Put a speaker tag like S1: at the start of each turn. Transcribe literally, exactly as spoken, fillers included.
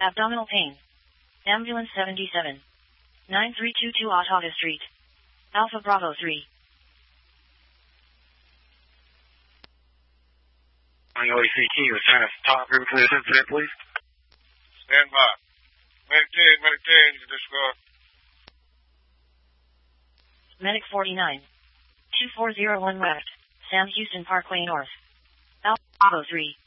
S1: Abdominal pain. Ambulance seventy-seven. nine three two two Ottawa Street. Alpha Bravo three.
S2: On O A C T, was trying to talk through for this incident, please.
S3: Stand by. Medicaid, Medicaid, you just go.
S1: Medic forty-nine. two four zero one West. Sam Houston Parkway North. Alpha Bravo three.